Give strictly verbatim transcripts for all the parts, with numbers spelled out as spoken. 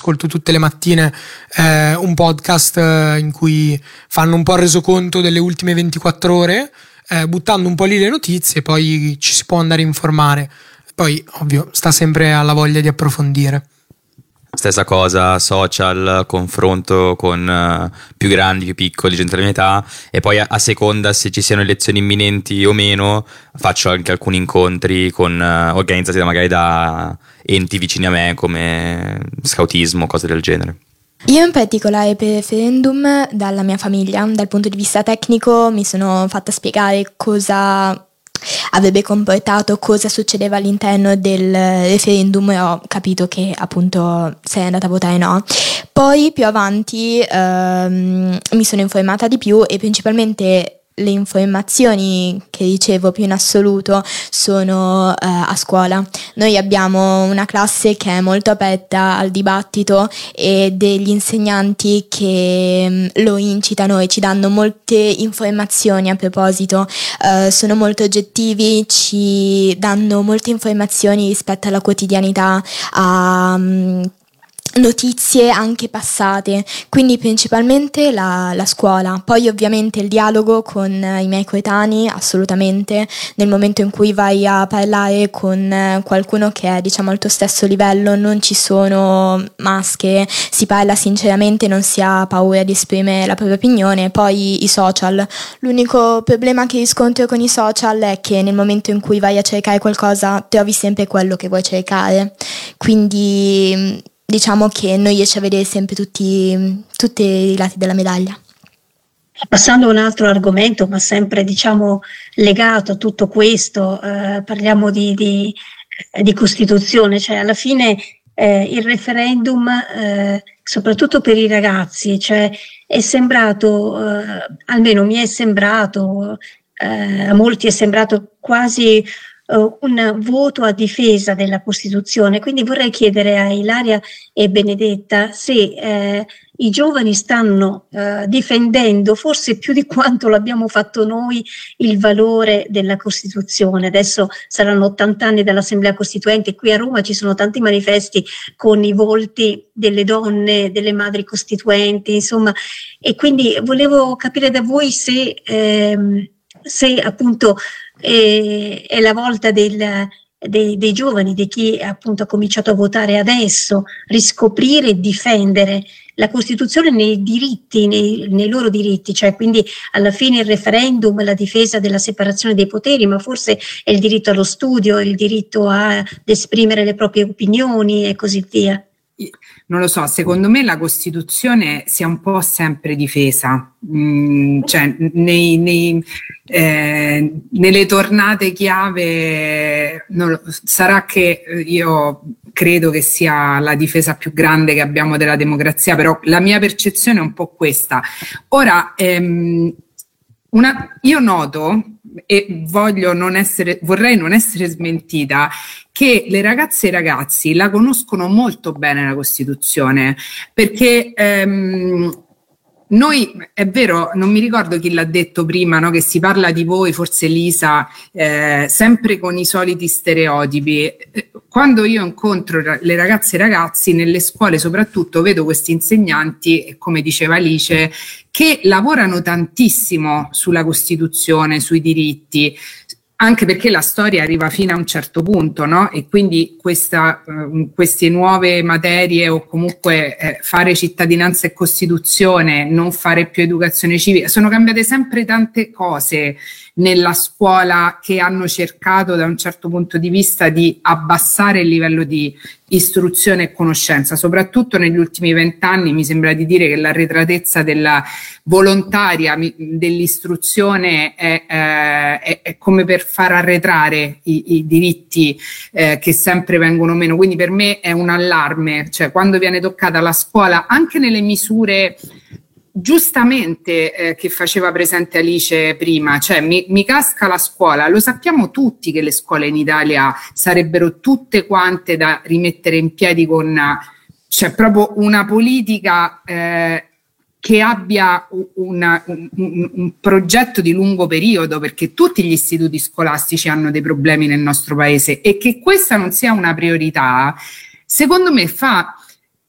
ascolto tutte le mattine eh, un podcast eh, in cui fanno un po' il resoconto delle ultime ventiquattro ore, eh, buttando un po' lì le notizie, poi ci si può andare a informare. Poi, ovvio, sta sempre alla voglia di approfondire. Stessa cosa, social, confronto con uh, più grandi, più piccoli, gente della mia età, e poi a, a seconda se ci siano elezioni imminenti o meno, faccio anche alcuni incontri con, uh, organizzati da, magari da enti vicini a me come scoutismo, cose del genere. Io in particolare per il referendum, dalla mia famiglia, dal punto di vista tecnico, mi sono fatta spiegare cosa avrebbe comportato, cosa succedeva all'interno del referendum, e ho capito che appunto sarei andata a votare no. Poi più avanti ehm, mi sono informata di più, e principalmente le informazioni che ricevo più in assoluto sono eh, a scuola. Noi abbiamo una classe che è molto aperta al dibattito e degli insegnanti che mh, lo incitano e ci danno molte informazioni a proposito, eh, sono molto oggettivi, ci danno molte informazioni rispetto alla quotidianità, a mh, notizie anche passate, quindi principalmente la, la scuola. Poi ovviamente il dialogo con i miei coetanei, assolutamente, nel momento in cui vai a parlare con qualcuno che è diciamo al tuo stesso livello non ci sono maschere, si parla sinceramente, non si ha paura di esprimere la propria opinione. Poi i social, l'unico problema che riscontro con i social è che nel momento in cui vai a cercare qualcosa trovi sempre quello che vuoi cercare, quindi diciamo che non riesci a vedere sempre tutti, tutti i lati della medaglia. Passando a un altro argomento, ma sempre diciamo legato a tutto questo, eh, parliamo di, di, di Costituzione, cioè alla fine eh, il referendum, eh, soprattutto per i ragazzi, cioè è sembrato, eh, almeno mi è sembrato, eh, a molti è sembrato quasi Uh, un voto a difesa della Costituzione. Quindi vorrei chiedere a Ilaria e Benedetta se eh, i giovani stanno uh, difendendo, forse più di quanto l'abbiamo fatto noi, il valore della Costituzione. Adesso saranno ottanta anni dall'Assemblea Costituente, qui a Roma ci sono tanti manifesti con i volti delle donne, delle madri costituenti, insomma, e quindi volevo capire da voi se, ehm, se appunto E, è la volta del, dei, dei giovani, di chi appunto ha cominciato a votare adesso, riscoprire e difendere la Costituzione nei diritti, nei, nei loro diritti, cioè quindi alla fine il referendum, la difesa della separazione dei poteri, ma forse è il diritto allo studio, il diritto a, ad esprimere le proprie opinioni e così via. Non lo so, secondo me la Costituzione si è un po' sempre difesa, mm, cioè nei, nei, eh, nelle tornate chiave non lo, sarà che io credo che sia la difesa più grande che abbiamo della democrazia, però la mia percezione è un po' questa. Ora, ehm, una, io noto, e voglio non essere, vorrei non essere smentita, che le ragazze e i ragazzi la conoscono molto bene la Costituzione, perché ehm, noi, è vero, non mi ricordo chi l'ha detto prima, no, che si parla di voi, forse Lisa, eh, sempre con i soliti stereotipi. Quando io incontro le ragazze e i ragazzi, nelle scuole soprattutto, vedo questi insegnanti, come diceva Alice, che lavorano tantissimo sulla Costituzione, sui diritti, anche perché la storia arriva fino a un certo punto, no? E quindi questa, uh, queste nuove materie, o comunque eh, fare cittadinanza e Costituzione, non fare più educazione civica, sono cambiate sempre tante cose nella scuola che hanno cercato da un certo punto di vista di abbassare il livello di istruzione e conoscenza, soprattutto negli ultimi vent'anni. Mi sembra di dire che l'arretratezza della volontaria dell'istruzione è, eh, è, è come per far arretrare i, i diritti eh, che sempre vengono meno, quindi per me è un allarme, cioè quando viene toccata la scuola, anche nelle misure giustamente eh, che faceva presente Alice prima, cioè mi, mi casca la scuola, lo sappiamo tutti che le scuole in Italia sarebbero tutte quante da rimettere in piedi con, cioè proprio una politica eh, che abbia una, un, un, un progetto di lungo periodo, perché tutti gli istituti scolastici hanno dei problemi nel nostro paese, e che questa non sia una priorità, secondo me fa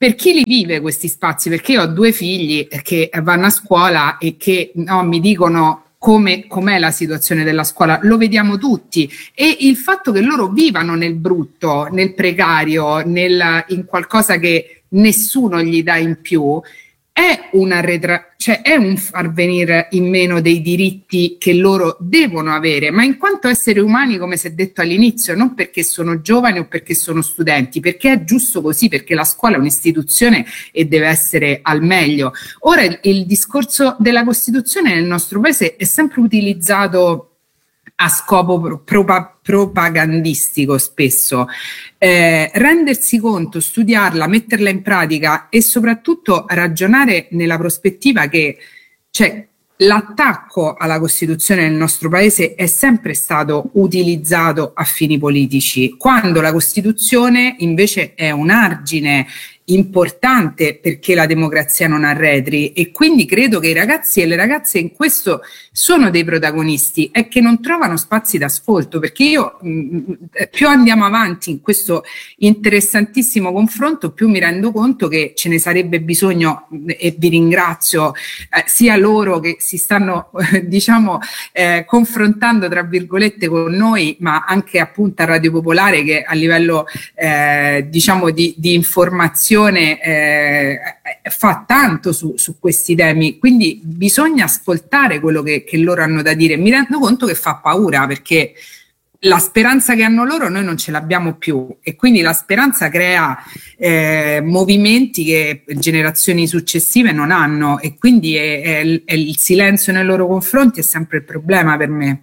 per chi li vive questi spazi, perché io ho due figli che vanno a scuola e che no, mi dicono come com'è la situazione della scuola, lo vediamo tutti, e il fatto che loro vivano nel brutto, nel precario, nel, in qualcosa che nessuno gli dà in più, è una retra- cioè è un far venire in meno dei diritti che loro devono avere, ma in quanto esseri umani, come si è detto all'inizio, non perché sono giovani o perché sono studenti, perché è giusto così, perché la scuola è un'istituzione e deve essere al meglio. Ora il, il discorso della Costituzione nel nostro paese è sempre utilizzato a scopo pro- propagandistico spesso. Eh, rendersi conto, studiarla, metterla in pratica e soprattutto ragionare nella prospettiva che, cioè, l'attacco alla Costituzione nel nostro paese è sempre stato utilizzato a fini politici, quando la Costituzione invece è un argine importante perché la democrazia non arretri, e quindi credo che i ragazzi e le ragazze in questo sono dei protagonisti, è che non trovano spazi d'ascolto, perché io mh, più andiamo avanti in questo interessantissimo confronto, più mi rendo conto che ce ne sarebbe bisogno, e vi ringrazio eh, sia loro che si stanno eh, diciamo eh, confrontando tra virgolette con noi, ma anche appunto a Radio Popolare, che a livello eh, diciamo di, di informazione Eh, fa tanto su, su questi temi, quindi bisogna ascoltare quello che, che loro hanno da dire. Mi rendo conto che fa paura, perché la speranza che hanno loro noi non ce l'abbiamo più, e quindi la speranza crea eh, movimenti che generazioni successive non hanno, e quindi è, è, è il silenzio nei loro confronti è sempre il problema per me.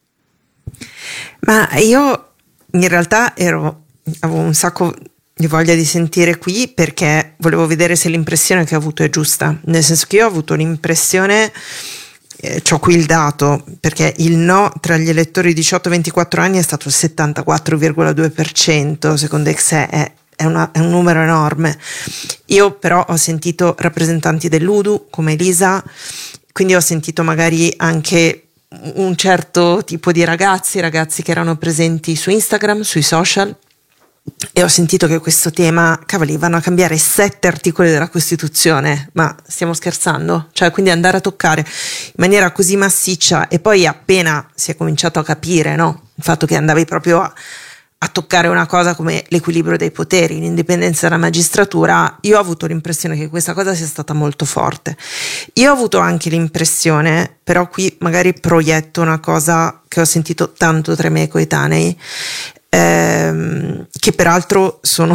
Ma io in realtà ero avevo un sacco di voglia di sentire qui, perché volevo vedere se l'impressione che ho avuto è giusta, nel senso che io ho avuto l'impressione, eh, c'ho qui il dato, perché il no tra gli elettori diciotto ventiquattro anni è stato il settantaquattro virgola due per cento, secondo E C S E è, è, una, è un numero enorme. Io però ho sentito rappresentanti dell'U D U come Elisa, quindi ho sentito magari anche un certo tipo di ragazzi, ragazzi che erano presenti su Instagram, sui social, e ho sentito che questo tema, cavoli, vanno a cambiare sette articoli della Costituzione, ma stiamo scherzando? Cioè, quindi andare a toccare in maniera così massiccia, e poi appena si è cominciato a capire, no, il fatto che andavi proprio a, a toccare una cosa come l'equilibrio dei poteri, l'indipendenza della magistratura, io ho avuto l'impressione che questa cosa sia stata molto forte. Io ho avuto anche l'impressione, però qui magari proietto una cosa che ho sentito tanto tra i miei coetanei, Ehm, che peraltro sono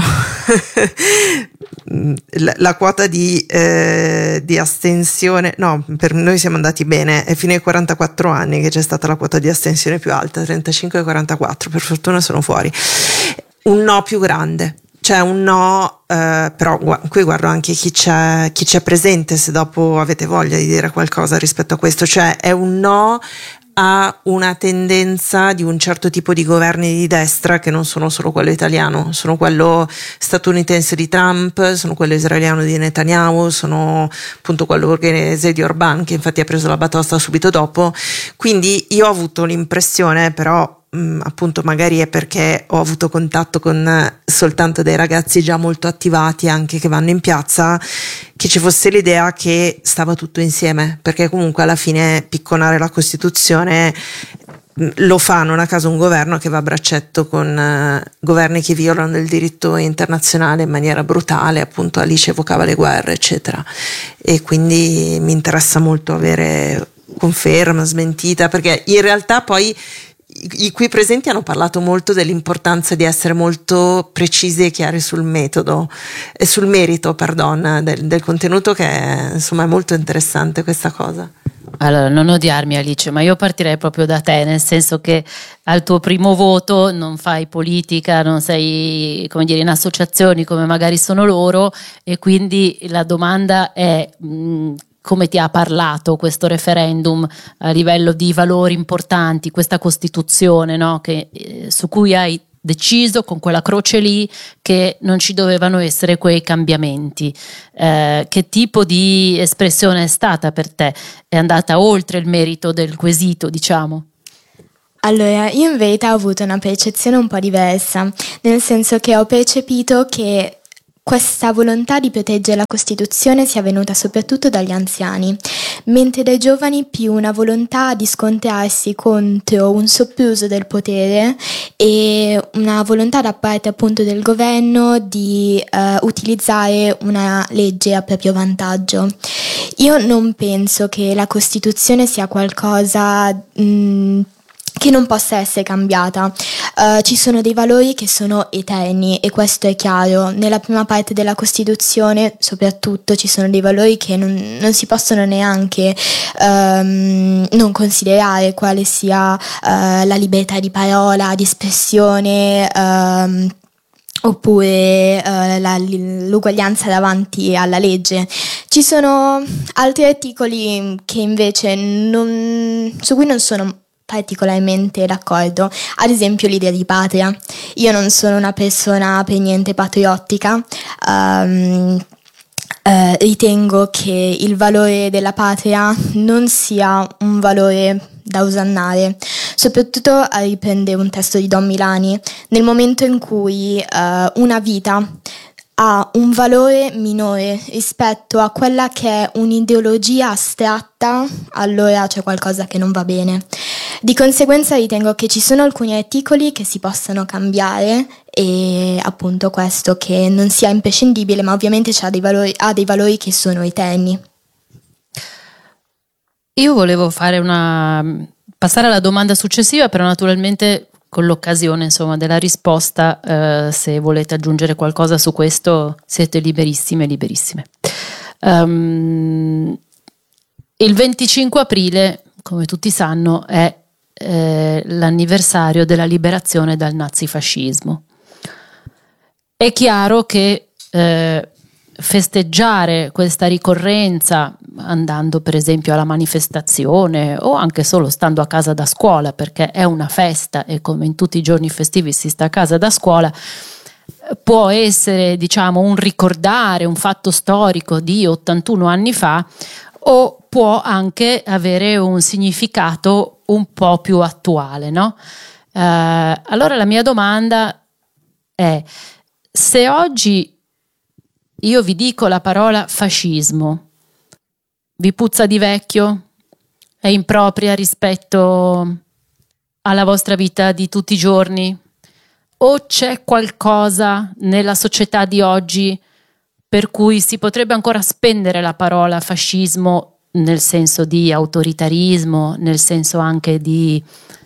la, la quota di, eh, di astensione, no, per noi siamo andati bene, è fino ai quarantaquattro anni che c'è stata la quota di astensione più alta, trentacinque e quarantaquattro, per fortuna sono fuori. Un no più grande, cioè un no, eh, però gu- qui guardo anche chi c'è, chi c'è presente, se dopo avete voglia di dire qualcosa rispetto a questo, cioè è un no a una tendenza di un certo tipo di governi di destra, che non sono solo quello italiano, sono quello statunitense di Trump, sono quello israeliano di Netanyahu, sono appunto quello borghese di Orban, che infatti ha preso la batosta subito dopo. Quindi io ho avuto l'impressione, però mh, appunto magari è perché ho avuto contatto con soltanto dei ragazzi già molto attivati, anche che vanno in piazza, che ci fosse l'idea che stava tutto insieme, perché comunque alla fine picconare la Costituzione lo fa non a caso un governo che va a braccetto con uh, governi che violano il diritto internazionale in maniera brutale, appunto Alice evocava le guerre eccetera, e quindi mi interessa molto avere conferma, smentita, perché in realtà poi i qui presenti hanno parlato molto dell'importanza di essere molto precisi e chiari sul metodo e sul merito, pardon, del, del contenuto, che è, insomma, è molto interessante questa cosa. Allora, non odiarmi Alice, ma io partirei proprio da te, nel senso che al tuo primo voto non fai politica, non sei, come dire, in associazioni come magari sono loro, e quindi la domanda è mh, come ti ha parlato questo referendum a livello di valori importanti, questa Costituzione, no? Che, eh, su cui hai deciso con quella croce lì che non ci dovevano essere quei cambiamenti. Eh, che tipo di espressione è stata per te? È andata oltre il merito del quesito, diciamo? Allora, io in verità ho avuto una percezione un po' diversa, nel senso che ho percepito che questa volontà di proteggere la Costituzione sia venuta soprattutto dagli anziani, mentre dai giovani più una volontà di scontrarsi contro un soppruso del potere e una volontà da parte appunto del governo di uh, utilizzare una legge a proprio vantaggio. Io non penso che la Costituzione sia qualcosa mh, che non possa essere cambiata. Uh, ci sono dei valori che sono eterni e questo è chiaro. Nella prima parte della Costituzione soprattutto ci sono dei valori che non, non si possono neanche um, non considerare, quale sia uh, la libertà di parola, di espressione, um, oppure uh, la, l'uguaglianza davanti alla legge. Ci sono altri articoli che invece non, su cui non sono particolarmente d'accordo, ad esempio l'idea di patria. Io non sono una persona per niente patriottica, um, eh, ritengo che il valore della patria non sia un valore da osannare, soprattutto a riprendere un testo di Don Milani, nel momento in cui uh, una vita ha un valore minore rispetto a quella che è un'ideologia astratta, allora c'è qualcosa che non va bene. Di conseguenza ritengo che ci sono alcuni articoli che si possano cambiare e appunto questo che non sia imprescindibile, ma ovviamente c'ha dei valori, ha dei valori che sono eterni. Io volevo fare una passare alla domanda successiva, però naturalmente con l'occasione insomma della risposta, eh, se volete aggiungere qualcosa su questo siete liberissime, liberissime. Um, il venticinque aprile, come tutti sanno, è eh, l'anniversario della liberazione dal nazifascismo. È chiaro che eh, festeggiare questa ricorrenza andando per esempio alla manifestazione o anche solo stando a casa da scuola, perché è una festa e come in tutti i giorni festivi si sta a casa da scuola, può essere diciamo un ricordare un fatto storico di ottantuno anni fa o può anche avere un significato un po' più attuale, no? Eh, allora la mia domanda è: se oggi io vi dico la parola fascismo, vi puzza di vecchio? È impropria rispetto alla vostra vita di tutti i giorni? O c'è qualcosa nella società di oggi per cui si potrebbe ancora spendere la parola fascismo nel senso di autoritarismo, nel senso anche di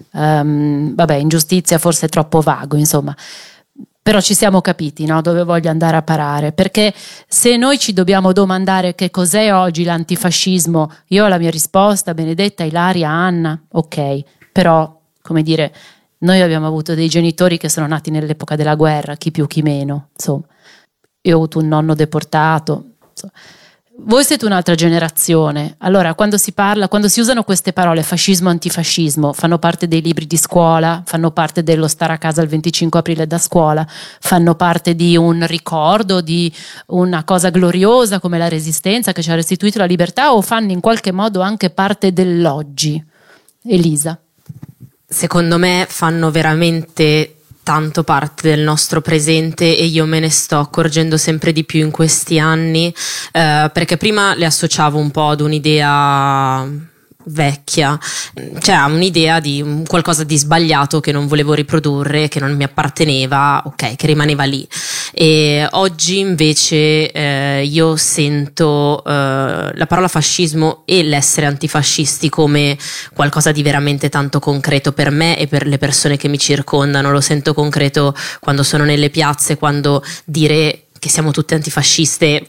um, vabbè, ingiustizia forse è troppo vago, insomma. Però ci siamo capiti, no? Dove voglio andare a parare, perché se noi ci dobbiamo domandare che cos'è oggi l'antifascismo, io ho la mia risposta: Benedetta, Ilaria, Anna, ok, però come dire, noi abbiamo avuto dei genitori che sono nati nell'epoca della guerra, chi più chi meno, insomma. Io ho avuto un nonno deportato, insomma. Voi siete un'altra generazione, allora quando si parla, quando si usano queste parole fascismo, antifascismo, fanno parte dei libri di scuola, fanno parte dello stare a casa il venticinque aprile da scuola, fanno parte di un ricordo, di una cosa gloriosa come la Resistenza che ci ha restituito la libertà, o fanno in qualche modo anche parte dell'oggi? Elisa? Secondo me fanno veramente tanto parte del nostro presente e io me ne sto accorgendo sempre di più in questi anni, eh, perché prima le associavo un po' ad un'idea vecchia, cioè un'idea di qualcosa di sbagliato che non volevo riprodurre, che non mi apparteneva, ok, che rimaneva lì. E oggi invece eh, io sento eh, la parola fascismo e l'essere antifascisti come qualcosa di veramente tanto concreto per me e per le persone che mi circondano. Lo sento concreto quando sono nelle piazze, quando dire che siamo tutte antifasciste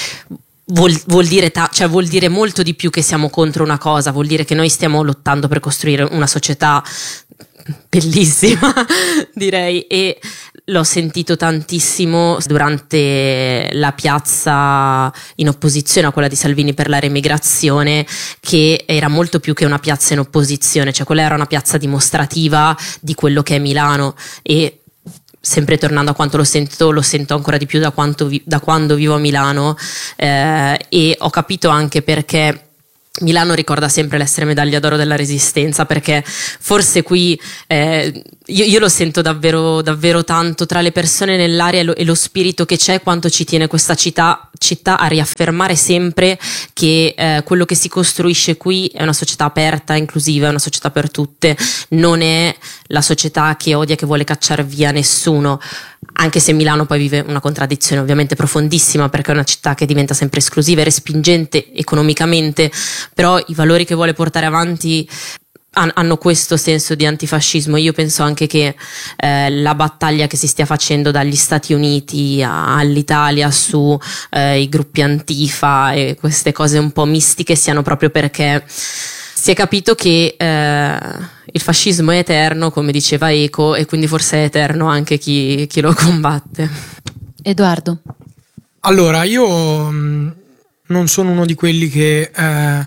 Vuol, vuol dire ta- cioè vuol dire molto di più che siamo contro una cosa, vuol dire che noi stiamo lottando per costruire una società bellissima, direi, e l'ho sentito tantissimo durante la piazza in opposizione a quella di Salvini per la remigrazione, che era molto più che una piazza in opposizione, cioè quella era una piazza dimostrativa di quello che è Milano. E sempre tornando a quanto lo sento, lo sento ancora di più da, quanto vi, da quando vivo a Milano, eh, e ho capito anche perché Milano ricorda sempre l'essere medaglia d'oro della Resistenza, perché forse qui eh, io, io lo sento davvero, davvero tanto tra le persone nell'area e lo, e lo spirito che c'è, quanto ci tiene questa città, città a riaffermare sempre che eh, quello che si costruisce qui è una società aperta, inclusiva, è una società per tutte, non è la società che odia, che vuole cacciare via nessuno. Anche se Milano poi vive una contraddizione ovviamente profondissima, perché è una città che diventa sempre esclusiva e respingente economicamente, però i valori che vuole portare avanti hanno questo senso di antifascismo. Io penso anche che eh, la battaglia che si stia facendo dagli Stati Uniti a, all'Italia su eh, i gruppi Antifa e queste cose un po' mistiche siano proprio perché si è capito che eh, il fascismo è eterno, come diceva Eco, e quindi forse è eterno anche chi, chi lo combatte. Edoardo? Allora, io mh, non sono uno di quelli che eh,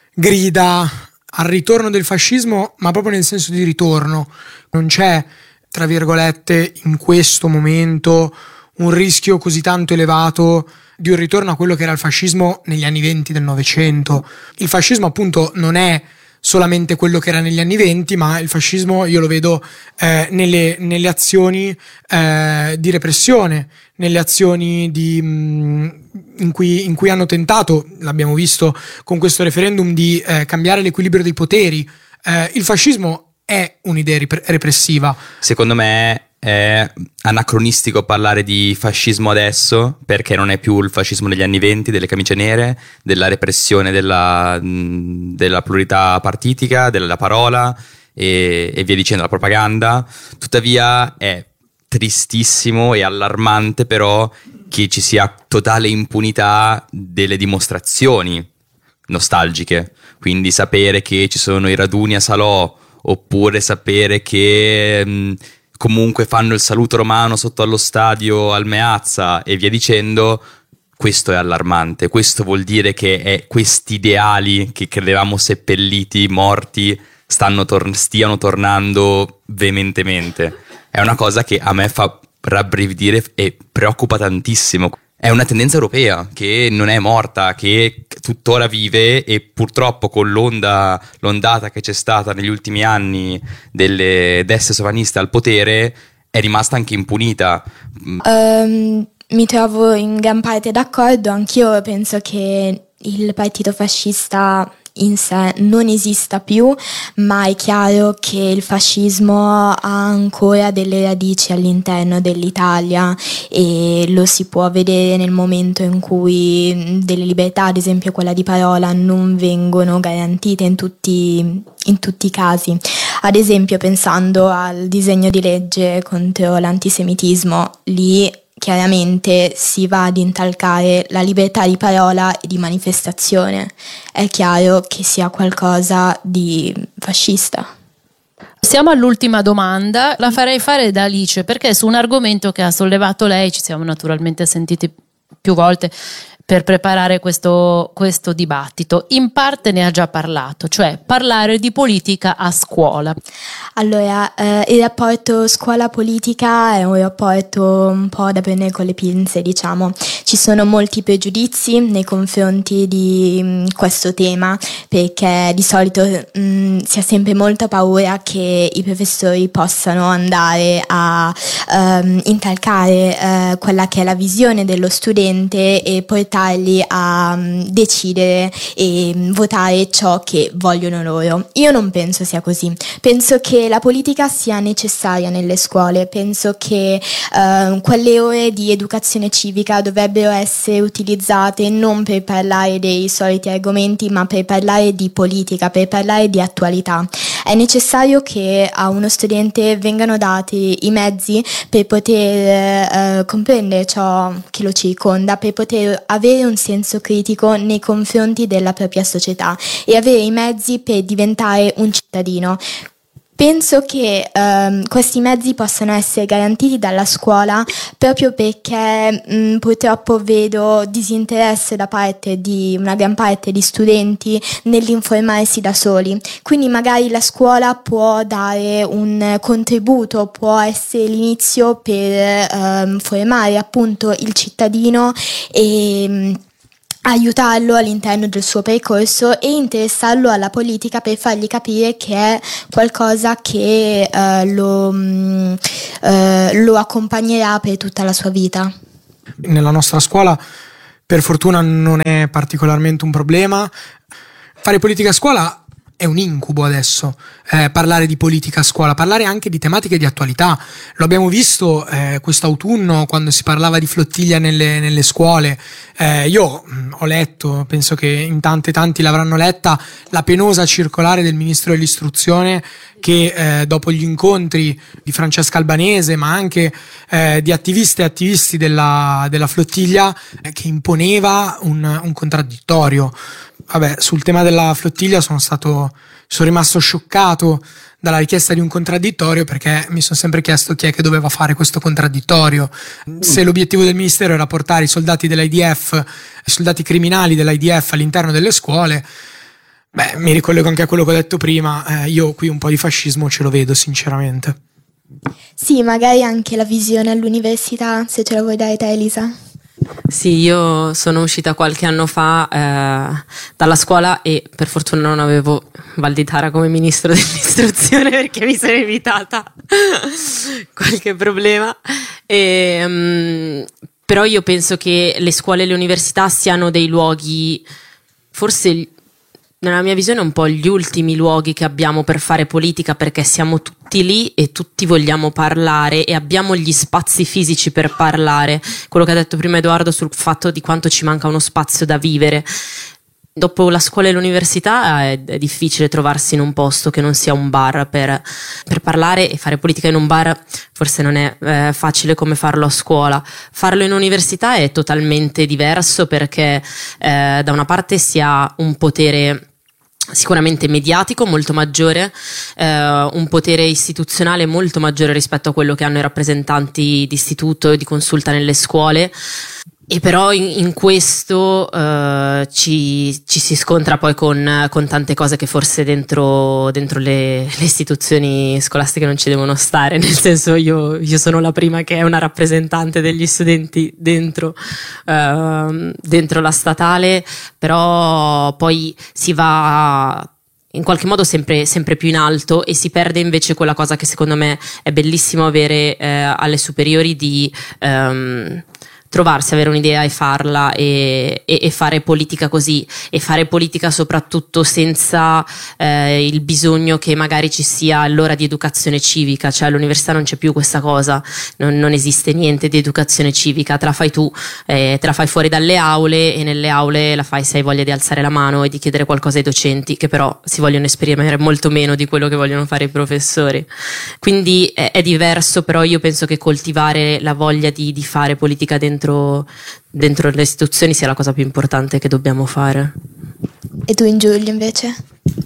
grida al ritorno del fascismo, ma proprio nel senso di ritorno. Non c'è, tra virgolette, in questo momento un rischio così tanto elevato di un ritorno a quello che era il fascismo negli anni venti del Novecento. Il fascismo appunto non è solamente quello che era negli anni venti, ma il fascismo io lo vedo eh, nelle, nelle azioni eh, di repressione, nelle azioni di, mh, in, cui, in cui hanno tentato, l'abbiamo visto con questo referendum, di eh, cambiare l'equilibrio dei poteri. Eh, il fascismo è un'idea rep- repressiva. Secondo me è anacronistico parlare di fascismo adesso, perché non è più il fascismo degli anni venti, delle camicie nere, della repressione della, della pluralità partitica, della parola e, e via dicendo, la propaganda. Tuttavia è tristissimo e allarmante però che ci sia totale impunità delle dimostrazioni nostalgiche, quindi sapere che ci sono i raduni a Salò, oppure sapere che mh, comunque fanno il saluto romano sotto allo stadio al Meazza e via dicendo. Questo è allarmante. Questo vuol dire che è questi ideali che credevamo seppelliti, morti, stanno tor- stiano tornando veementemente. È una cosa che a me fa rabbrividire e preoccupa tantissimo. È una tendenza europea che non è morta, che tuttora vive, e purtroppo con l'onda, l'ondata che c'è stata negli ultimi anni delle destre sovraniste al potere è rimasta anche impunita. Um, mi trovo in gran parte d'accordo, anch'io penso che il partito fascista in sé non esista più, ma è chiaro che il fascismo ha ancora delle radici all'interno dell'Italia e lo si può vedere nel momento in cui delle libertà, ad esempio quella di parola, non vengono garantite in tutti, in tutti i casi. Ad esempio, pensando al disegno di legge contro l'antisemitismo, lì chiaramente si va ad intalcare la libertà di parola e di manifestazione. È chiaro che sia qualcosa di fascista. Siamo all'ultima domanda, la farei fare da Alice, perché su un argomento che ha sollevato lei ci siamo naturalmente sentiti più volte per preparare questo, questo dibattito. In parte ne ha già parlato, cioè parlare di politica a scuola. Allora, eh, il rapporto scuola-politica è un rapporto un po' da prendere con le pinze, diciamo. Ci sono molti pregiudizi nei confronti di mh, questo tema, perché di solito mh, si ha sempre molta paura che i professori possano andare a ehm, intalcare eh, quella che è la visione dello studente e portarli a mh, decidere e mh, votare ciò che vogliono loro. Io non penso sia così. Penso che la politica sia necessaria nelle scuole, penso che eh, quelle ore di educazione civica dovrebbero essere utilizzate non per parlare dei soliti argomenti, ma per parlare di politica, per parlare di attualità. È necessario che a uno studente vengano dati i mezzi per poter eh, comprendere ciò che lo circonda, per poter avere un senso critico nei confronti della propria società e avere i mezzi per diventare un cittadino. Penso che um, questi mezzi possano essere garantiti dalla scuola proprio perché mh, purtroppo vedo disinteresse da parte di una gran parte di studenti nell'informarsi da soli. Quindi magari la scuola può dare un contributo, può essere l'inizio per um, formare appunto il cittadino e aiutarlo all'interno del suo percorso e interessarlo alla politica per fargli capire che è qualcosa che eh, lo, mh, eh, lo accompagnerà per tutta la sua vita. Nella nostra scuola per fortuna non è particolarmente un problema. Fare politica a scuola è un incubo adesso, eh, parlare di politica a scuola, parlare anche di tematiche di attualità. Lo abbiamo visto eh, quest'autunno quando si parlava di flottiglia nelle, nelle scuole. Eh, io mh, ho letto, penso che in tanti tanti l'avranno letta, la penosa circolare del ministro dell'istruzione che eh, dopo gli incontri di Francesca Albanese, ma anche eh, di attiviste e attivisti della, della flottiglia, eh, che imponeva un, un contraddittorio. Vabbè, sul tema della flottiglia sono stato, sono rimasto scioccato dalla richiesta di un contraddittorio, perché mi sono sempre chiesto chi è che doveva fare questo contraddittorio. Se l'obiettivo del ministero era portare i soldati dell'I D F, i soldati criminali dell'I D F all'interno delle scuole, beh, mi ricollego anche a quello che ho detto prima, eh, io qui un po' di fascismo ce lo vedo sinceramente. Sì, magari anche la visione all'università, se ce la vuoi dare te, Elisa. Sì, io sono uscita qualche anno fa eh, dalla scuola e per fortuna non avevo Valditara come ministro dell'istruzione, perché mi sarei evitata qualche problema. E, um, però io penso che le scuole e le università siano dei luoghi, forse nella mia visione un po' gli ultimi luoghi che abbiamo per fare politica, perché siamo tutti lì e tutti vogliamo parlare e abbiamo gli spazi fisici per parlare. Quello che ha detto prima Edoardo sul fatto di quanto ci manca uno spazio da vivere. Dopo la scuola e l'università è, è difficile trovarsi in un posto che non sia un bar per, per parlare, e fare politica in un bar forse non è eh, facile come farlo a scuola. Farlo in università è totalmente diverso, perché eh, da una parte si ha un potere sicuramente mediatico molto maggiore, eh, un potere istituzionale molto maggiore rispetto a quello che hanno i rappresentanti di istituto e di consulta nelle scuole. E però in, in questo uh, ci, ci si scontra poi con, con tante cose che forse dentro, dentro le, le istituzioni scolastiche non ci devono stare, nel senso io, io sono la prima che è una rappresentante degli studenti dentro, uh, dentro la statale, però poi si va in qualche modo sempre, sempre più in alto e si perde invece quella cosa che secondo me è bellissimo avere eh, alle superiori di... Um, trovarsi, avere un'idea e farla e, e, e fare politica così, e fare politica soprattutto senza eh, il bisogno che magari ci sia l'ora di educazione civica. Cioè all'università non c'è più questa cosa, non, non esiste niente di educazione civica, te la fai tu, eh, te la fai fuori dalle aule, e nelle aule la fai se hai voglia di alzare la mano e di chiedere qualcosa ai docenti, che però si vogliono esprimere molto meno di quello che vogliono fare i professori. Quindi è, è diverso, però io penso che coltivare la voglia di, di fare politica dentro dentro le istituzioni sia la cosa più importante che dobbiamo fare. E tu in Giulio invece?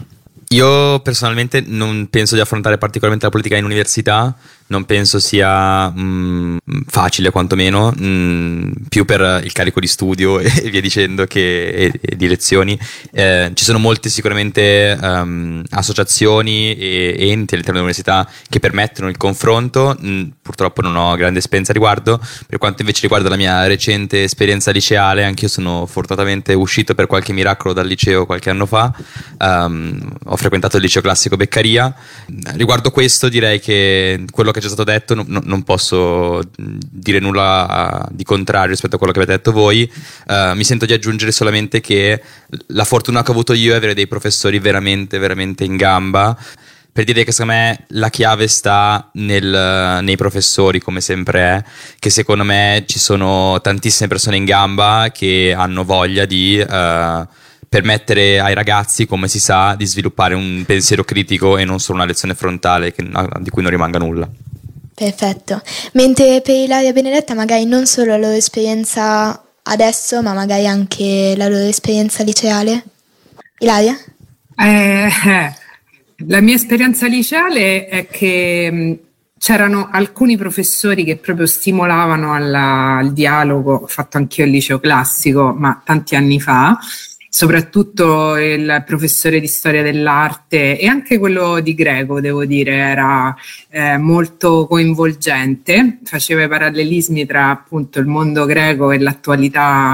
Io personalmente non penso di affrontare particolarmente la politica in università, non penso sia mh, facile quantomeno, mh, più per il carico di studio e via dicendo che e, e di lezioni. Eh, ci sono molte sicuramente um, associazioni e enti all'interno dell'università che permettono il confronto, mh, purtroppo non ho grande esperienza a riguardo. Per quanto invece riguarda la mia recente esperienza liceale, anch'io sono fortunatamente uscito per qualche miracolo dal liceo qualche anno fa, um, ho frequentato il liceo classico Beccaria. Riguardo questo direi che quello che che è già stato detto, no, no, non posso dire nulla di contrario rispetto a quello che avete detto voi. Uh, mi sento di aggiungere solamente che la fortuna che ho avuto io è avere dei professori veramente veramente in gamba, per dire che secondo me la chiave sta nel, nei professori, come sempre è, che secondo me ci sono tantissime persone in gamba che hanno voglia di uh, permettere ai ragazzi, come si sa, di sviluppare un pensiero critico e non solo una lezione frontale che, di cui non rimanga nulla. Perfetto. Mentre per Ilaria e Benedetta magari non solo la loro esperienza adesso, ma magari anche la loro esperienza liceale. Ilaria? Eh, la mia esperienza liceale è che mh, c'erano alcuni professori che proprio stimolavano alla, al dialogo. Ho fatto anch'io il liceo classico, ma tanti anni fa. Soprattutto il professore di storia dell'arte e anche quello di greco, devo dire, era eh, molto coinvolgente, faceva i parallelismi tra appunto il mondo greco e l'attualità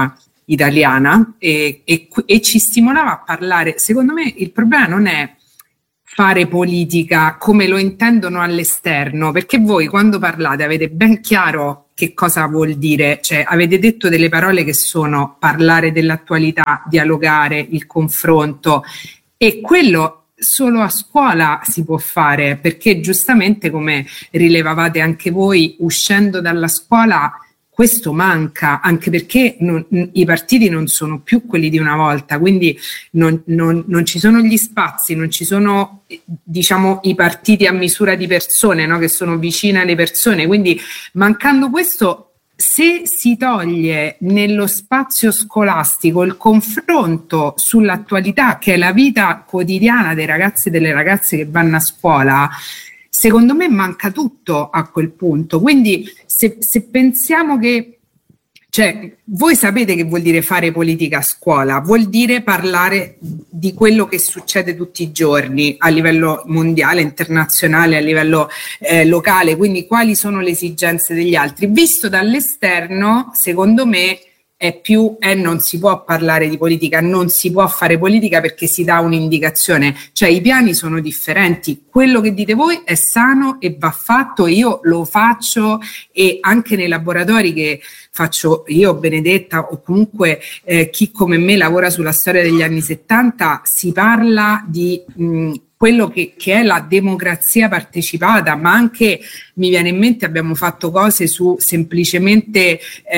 italiana e, e, e ci stimolava a parlare. Secondo me il problema non è fare politica come lo intendono all'esterno, perché voi quando parlate avete ben chiaro che cosa vuol dire, cioè avete detto delle parole che sono parlare dell'attualità, dialogare, il confronto, e quello solo a scuola si può fare, perché giustamente, come rilevavate anche voi, uscendo dalla scuola questo manca, anche perché non, i partiti non sono più quelli di una volta, quindi non, non, non ci sono gli spazi, non ci sono, diciamo, i partiti a misura di persone, no? Che sono vicine alle persone, quindi mancando questo, se si toglie nello spazio scolastico il confronto sull'attualità, che è la vita quotidiana dei ragazzi e delle ragazze che vanno a scuola, secondo me manca tutto a quel punto. Quindi se, se pensiamo che, cioè, voi sapete che vuol dire fare politica a scuola, vuol dire parlare di quello che succede tutti i giorni a livello mondiale, internazionale, a livello eh, locale, quindi quali sono le esigenze degli altri. Visto dall'esterno, secondo me è più eh, non si può parlare di politica, non si può fare politica perché si dà un'indicazione, cioè i piani sono differenti, quello che dite voi è sano e va fatto, io lo faccio, e anche nei laboratori che faccio io, Benedetta, o comunque eh, chi come me lavora sulla storia degli anni settanta, si parla di mh, quello che, che è la democrazia partecipata, ma anche, mi viene in mente, abbiamo fatto cose su semplicemente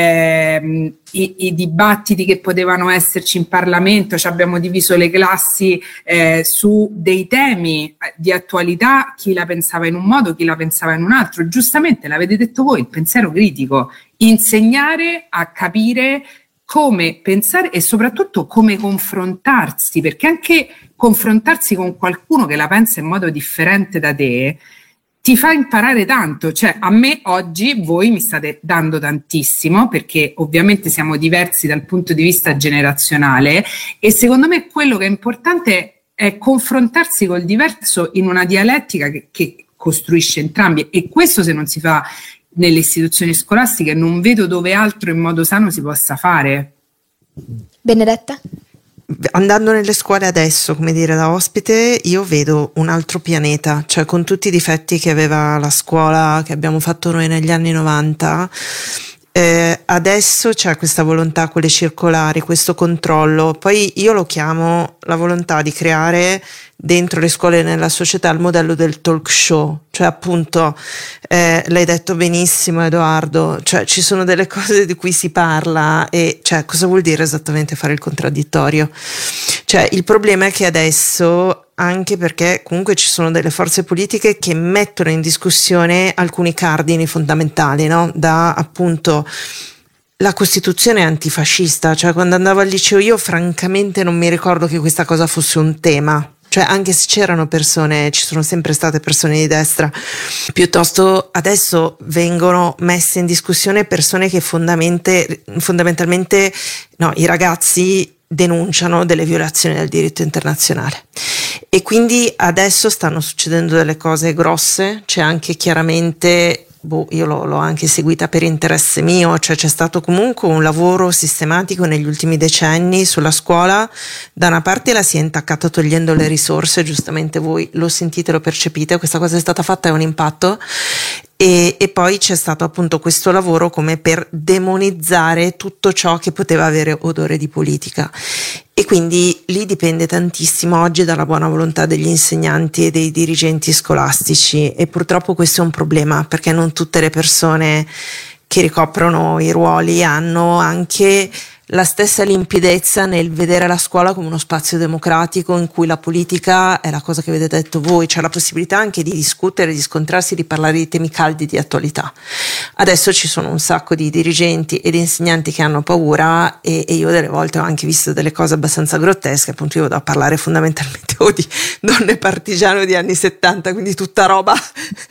ehm, i, i dibattiti che potevano esserci in Parlamento, ci abbiamo diviso le classi eh, su dei temi di attualità, chi la pensava in un modo, chi la pensava in un altro. Giustamente l'avete detto voi, il pensiero critico, insegnare a capire come pensare e soprattutto come confrontarsi, perché anche confrontarsi con qualcuno che la pensa in modo differente da te ti fa imparare tanto. Cioè, a me oggi voi mi state dando tantissimo, perché ovviamente siamo diversi dal punto di vista generazionale, e secondo me quello che è importante è confrontarsi col diverso in una dialettica che, che costruisce entrambi, e questo, se non si fa nelle istituzioni scolastiche, non vedo dove altro in modo sano si possa fare. Benedetta? Andando nelle scuole adesso, come dire, da ospite, io vedo un altro pianeta, cioè con tutti i difetti che aveva la scuola che abbiamo fatto noi negli anni novanta, eh, adesso c'è questa volontà con le circolari, questo controllo. Poi io lo chiamo la volontà di creare dentro le scuole e nella società il modello del talk show, cioè appunto eh, l'hai detto benissimo Edoardo, cioè ci sono delle cose di cui si parla, e cioè cosa vuol dire esattamente fare il contraddittorio? Cioè il problema è che adesso, anche perché comunque ci sono delle forze politiche che mettono in discussione alcuni cardini fondamentali, no? Da appunto la Costituzione antifascista, cioè quando andavo al liceo io francamente non mi ricordo che questa cosa fosse un tema. Cioè anche se c'erano persone, ci sono sempre state persone di destra, piuttosto adesso vengono messe in discussione persone che fondamentalmente, fondamentalmente no, i ragazzi denunciano delle violazioni del diritto internazionale, e quindi adesso stanno succedendo delle cose grosse. C'è anche chiaramente, boh, io l'ho, l'ho anche seguita per interesse mio, cioè c'è stato comunque un lavoro sistematico negli ultimi decenni sulla scuola. Da una parte la si è intaccata togliendo le risorse, giustamente voi lo sentite, lo percepite, questa cosa è stata fatta, è un impatto, e, e poi c'è stato appunto questo lavoro come per demonizzare tutto ciò che poteva avere odore di politica. E quindi lì dipende tantissimo oggi dalla buona volontà degli insegnanti e dei dirigenti scolastici, e purtroppo questo è un problema, perché non tutte le persone che ricoprono i ruoli hanno anche la stessa limpidezza nel vedere la scuola come uno spazio democratico in cui la politica è la cosa che avete detto voi, c'è la possibilità anche di discutere, di scontrarsi, di parlare di temi caldi di attualità. Adesso ci sono un sacco di dirigenti ed insegnanti che hanno paura, e, e io delle volte ho anche visto delle cose abbastanza grottesche. Appunto, io vado a parlare fondamentalmente o di donne partigiane di anni settanta, quindi tutta roba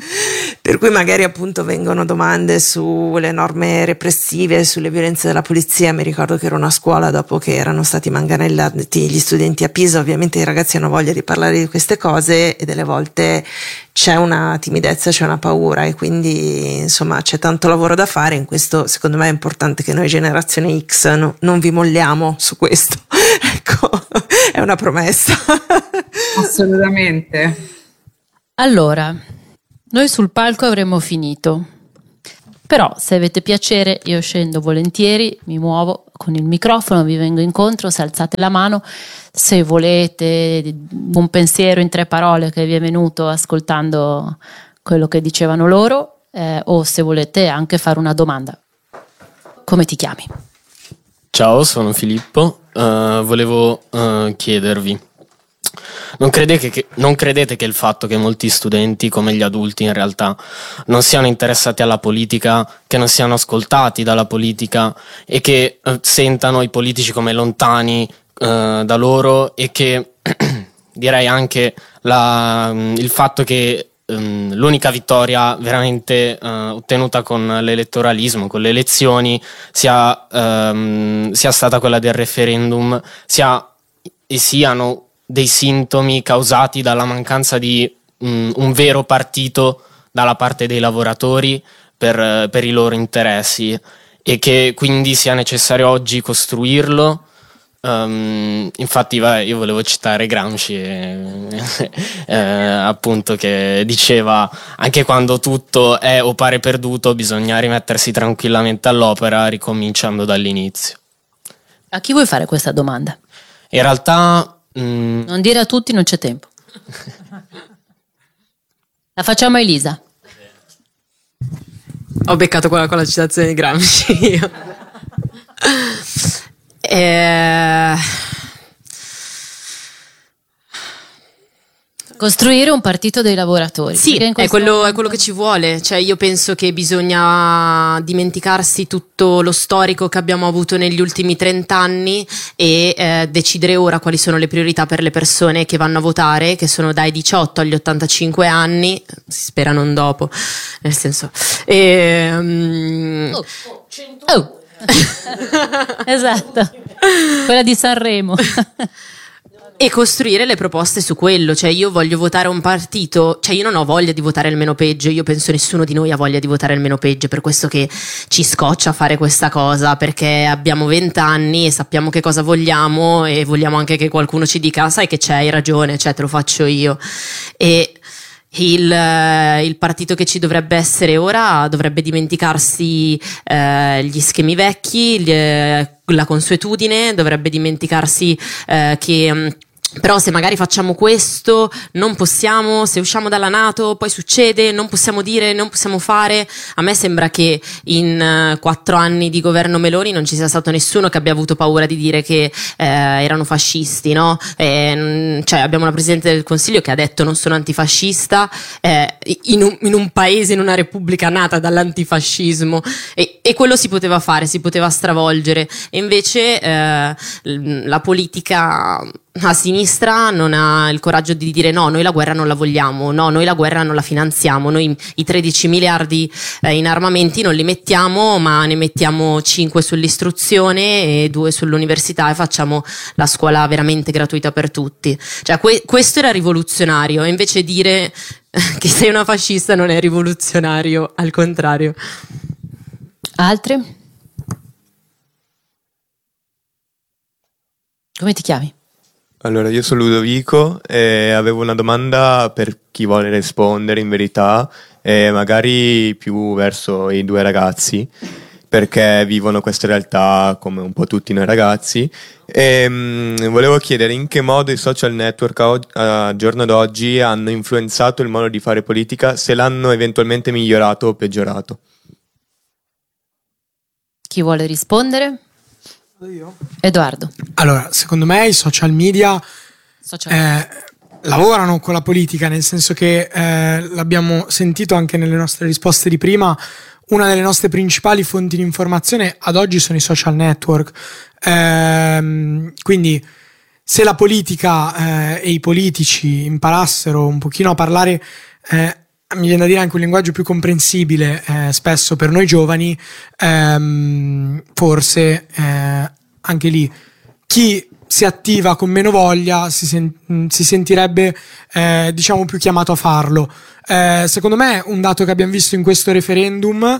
Per cui magari appunto vengono domande sulle norme repressive, sulle violenze della polizia. Mi ricordo che era una scuola, dopo che erano stati manganellati gli studenti a Pisa, ovviamente i ragazzi hanno voglia di parlare di queste cose e delle volte c'è una timidezza, c'è una paura, e quindi insomma c'è tanto lavoro da fare. In questo secondo me è importante che noi generazione X no, non vi molliamo su questo. Ecco, è una promessa. Assolutamente. Allora, noi sul palco avremmo finito, però se avete piacere io scendo volentieri, mi muovo con il microfono, vi vengo incontro, se alzate la mano, se volete un pensiero in tre parole che vi è venuto ascoltando quello che dicevano loro, eh, o se volete anche fare una domanda. Come ti chiami? Ciao, sono Filippo, uh, volevo uh, chiedervi. Non credete, che, non credete che il fatto che molti studenti, come gli adulti in realtà, non siano interessati alla politica, che non siano ascoltati dalla politica e che eh, sentano i politici come lontani eh, da loro, e che direi anche la, il fatto che um, l'unica vittoria veramente uh, ottenuta con l'elettoralismo, con le elezioni, sia, um, sia stata quella del referendum, sia e siano dei sintomi causati dalla mancanza di um, un vero partito dalla parte dei lavoratori per, per i loro interessi, e che quindi sia necessario oggi costruirlo. Um, infatti va, io volevo citare Gramsci eh, eh, appunto, che diceva: anche quando tutto è o pare perduto bisogna rimettersi tranquillamente all'opera ricominciando dall'inizio. A chi vuoi fare questa domanda? In realtà Mm. non dire a tutti, non c'è tempo. La facciamo a Elisa. Ho beccato quella con la citazione di Gramsci io. eh... Costruire un partito dei lavoratori. Sì, in è quello, è quello che ci vuole. Cioè, io penso che bisogna dimenticarsi tutto lo storico che abbiamo avuto negli ultimi trent'anni e eh, decidere ora quali sono le priorità per le persone che vanno a votare, che sono dai diciotto agli ottantacinque anni, si spera non dopo, nel senso... E, um... oh, oh. Esatto, quella di Sanremo. E costruire le proposte su quello. Cioè, io voglio votare un partito, cioè io non ho voglia di votare il meno peggio, io penso nessuno di noi ha voglia di votare il meno peggio, per questo che ci scoccia fare questa cosa, perché abbiamo vent'anni e sappiamo che cosa vogliamo e vogliamo anche che qualcuno ci dica: sai che c'è, hai ragione, cioè te lo faccio io. E Il, il partito che ci dovrebbe essere ora dovrebbe dimenticarsi eh, gli schemi vecchi, gli, la consuetudine, dovrebbe dimenticarsi eh, che mh, però se magari facciamo questo non possiamo, se usciamo dalla NATO poi succede, non possiamo dire, non possiamo fare. A me sembra che in uh, quattro anni di governo Meloni non ci sia stato nessuno che abbia avuto paura di dire che eh, erano fascisti, no? E, cioè, abbiamo una Presidente del Consiglio che ha detto: non sono antifascista, eh, in, un, in un paese, in una repubblica nata dall'antifascismo, e, e quello si poteva fare, si poteva stravolgere. E invece eh, la politica a sinistra non ha il coraggio di dire: no, noi la guerra non la vogliamo, no, noi la guerra non la finanziamo, noi i tredici miliardi eh, in armamenti non li mettiamo, ma ne mettiamo cinque sull'istruzione e due sull'università e facciamo la scuola veramente gratuita per tutti. Cioè, que- questo era rivoluzionario, e invece dire che sei una fascista non è rivoluzionario, al contrario. Altre? Come ti chiami? Allora, io sono Ludovico e avevo una domanda per chi vuole rispondere in verità, e magari più verso i due ragazzi, perché vivono questa realtà come un po' tutti noi ragazzi. E mh, volevo chiedere in che modo i social network a, a giorno d'oggi hanno influenzato il modo di fare politica, se l'hanno eventualmente migliorato o peggiorato. Chi vuole rispondere? Io? Edoardo. Allora, secondo me i social media Social. eh, lavorano con la politica, nel senso che eh, l'abbiamo sentito anche nelle nostre risposte di prima. Una delle nostre principali fonti di informazione ad oggi sono i social network. Ehm, quindi se la politica eh, e i politici imparassero un pochino a parlare eh, mi viene da dire anche un linguaggio più comprensibile eh, spesso per noi giovani, ehm, forse eh, anche lì chi si attiva con meno voglia si, sen- si sentirebbe eh, diciamo più chiamato a farlo. Eh, secondo me un dato che abbiamo visto in questo referendum,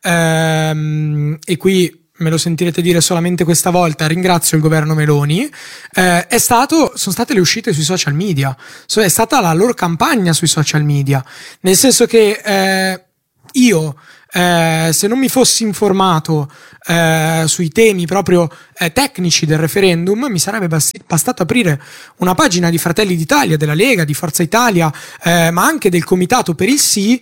ehm, e qui me lo sentirete dire solamente questa volta, ringrazio il governo Meloni, eh, è stato, sono state le uscite sui social media, so, è stata la loro campagna sui social media, nel senso che eh, io eh, se non mi fossi informato eh, sui temi proprio eh, tecnici del referendum, mi sarebbe basti- bastato aprire una pagina di Fratelli d'Italia, della Lega, di Forza Italia, eh, ma anche del Comitato per il Sì,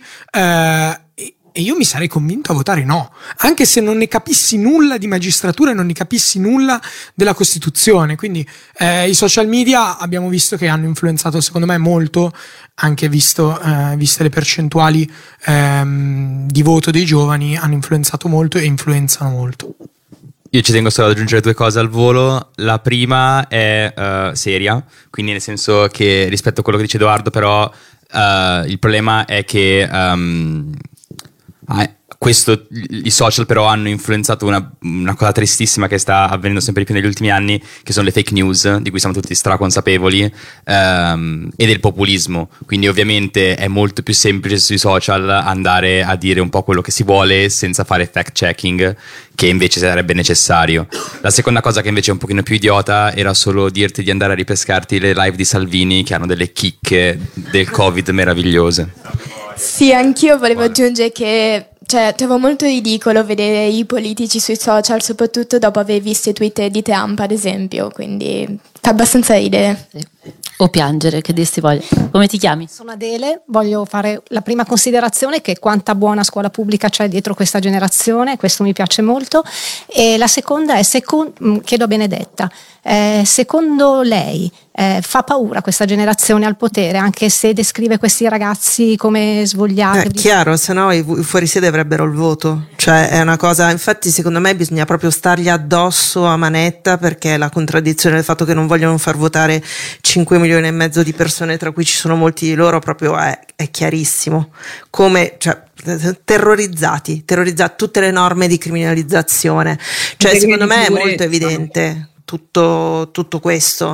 eh, e io mi sarei convinto a votare no, anche se non ne capissi nulla di magistratura e non ne capissi nulla della Costituzione. Quindi eh, i social media abbiamo visto che hanno influenzato secondo me molto, anche visto, eh, viste le percentuali ehm, di voto dei giovani, hanno influenzato molto e influenzano molto. Io ci tengo solo ad aggiungere due cose al volo. La prima è uh, seria, quindi nel senso che rispetto a quello che dice Edoardo, però uh, il problema è che um, Ah, questo, i social però hanno influenzato una, una cosa tristissima che sta avvenendo sempre di più negli ultimi anni, che sono le fake news, di cui siamo tutti straconsapevoli, ehm, e del populismo. Quindi ovviamente è molto più semplice sui social andare a dire un po' quello che si vuole senza fare fact checking, che invece sarebbe necessario. La seconda cosa che invece è un pochino più idiota era solo dirti di andare a ripescarti le live di Salvini, che hanno delle chicche del Covid meravigliose. Sì, anch'io volevo aggiungere che cioè, trovo molto ridicolo vedere i politici sui social, soprattutto dopo aver visto i tweet di Trump, ad esempio, quindi fa abbastanza ridere. Sì. O piangere, che dir si voglia. Come ti chiami? Sono Adele, voglio fare la prima considerazione, che quanta buona scuola pubblica c'è dietro questa generazione, questo mi piace molto, e la seconda è, second, chiedo a Benedetta, eh, secondo lei eh, fa paura questa generazione al potere, anche se descrive questi ragazzi come svogliati? È chiaro, se no i fuorisede avrebbero il voto, cioè è una cosa, infatti secondo me bisogna proprio stargli addosso a manetta, perché la contraddizione del fatto che non vogliono far votare cinque milioni e mezzo di persone, tra cui ci sono molti di loro, proprio è, è chiarissimo, come, cioè, terrorizzati, terrorizzati, tutte le norme di criminalizzazione, cioè secondo me è molto evidente tutto, tutto questo,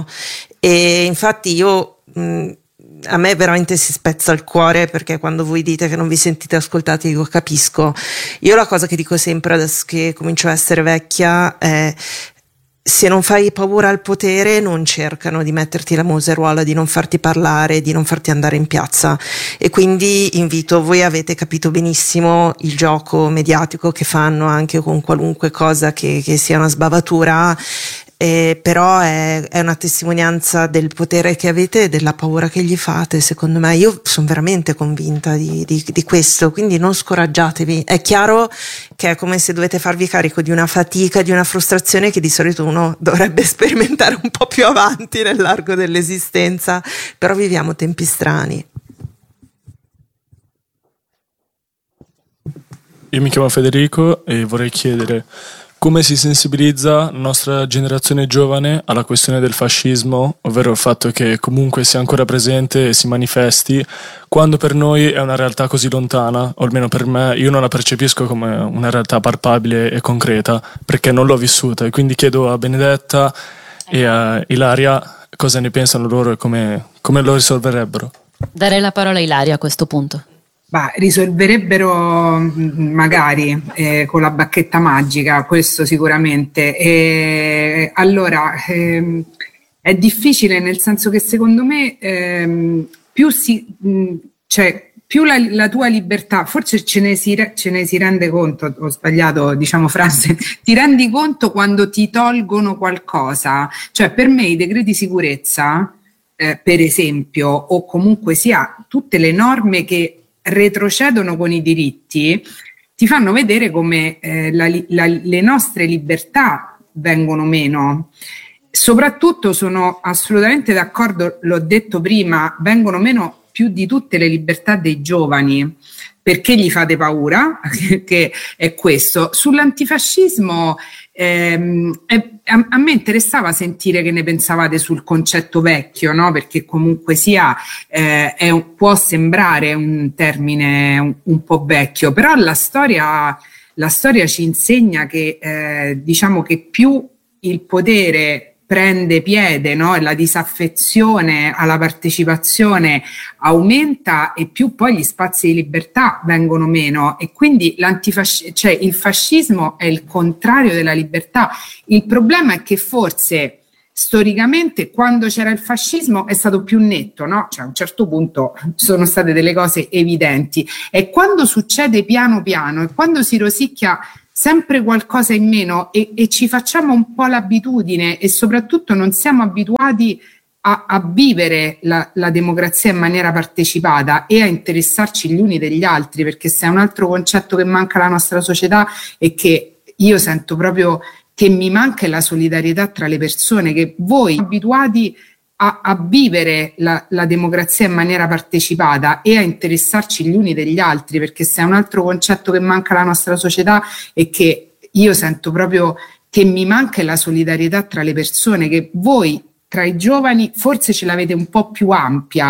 e infatti io mh, a me veramente si spezza il cuore, perché quando voi dite che non vi sentite ascoltati, dico capisco. Io la cosa che dico sempre adesso che comincio a essere vecchia è: se non fai paura al potere, non cercano di metterti la museruola, di non farti parlare, di non farti andare in piazza. E quindi invito, voi avete capito benissimo il gioco mediatico che fanno anche con qualunque cosa che, che sia una sbavatura, eh, però è, è una testimonianza del potere che avete e della paura che gli fate, secondo me. Io sono veramente convinta di, di, di questo, quindi non scoraggiatevi. È chiaro che è come se dovete farvi carico di una fatica, di una frustrazione che di solito uno dovrebbe sperimentare un po' più avanti nell'arco dell'esistenza, però viviamo tempi strani. Io mi chiamo Federico e vorrei chiedere come si sensibilizza la nostra generazione giovane alla questione del fascismo, ovvero il fatto che comunque sia ancora presente e si manifesti, quando per noi è una realtà così lontana, o almeno per me, io non la percepisco come una realtà palpabile e concreta, perché non l'ho vissuta. E quindi chiedo a Benedetta e a Ilaria cosa ne pensano loro e come, come lo risolverebbero. Darei la parola a Ilaria a questo punto. Bah, risolverebbero magari eh, con la bacchetta magica, questo sicuramente. E, allora, ehm, è difficile, nel senso che secondo me ehm, più si, mh, cioè, più la, la tua libertà, forse ce ne, si, ce ne si rende conto, ho sbagliato, diciamo frase, ti rendi conto quando ti tolgono qualcosa. Cioè, per me i decreti sicurezza, eh, per esempio, o comunque sia tutte le norme che retrocedono con i diritti, ti fanno vedere come eh, la, la, le nostre libertà vengono meno. Soprattutto sono assolutamente d'accordo, l'ho detto prima, vengono meno più di tutte le libertà dei giovani. Perché gli fate paura? Che è questo. Sull'antifascismo ehm, è, a, a me interessava sentire che ne pensavate sul concetto vecchio, no? Perché comunque sia eh, è un, può sembrare un termine un, un po' vecchio, però la storia, la storia ci insegna che eh, diciamo che più il potere prende piede, no? La disaffezione alla partecipazione aumenta e più poi gli spazi di libertà vengono meno, e quindi l'antifascismo, cioè il fascismo è il contrario della libertà. Il problema è che forse storicamente quando c'era il fascismo è stato più netto, no? Cioè a un certo punto sono state delle cose evidenti, e quando succede piano piano e quando si rosicchia sempre qualcosa in meno e, e ci facciamo un po' l'abitudine e soprattutto non siamo abituati a, a vivere la, la democrazia in maniera partecipata e a interessarci gli uni degli altri, perché se è un altro concetto che manca alla nostra società e che io sento proprio che mi manca è la solidarietà tra le persone, che voi abituati A, a vivere la, la democrazia in maniera partecipata e a interessarci gli uni degli altri, perché se è un altro concetto che manca alla nostra società e che io sento proprio che mi manca è la solidarietà tra le persone, che voi tra i giovani forse ce l'avete un po' più ampia.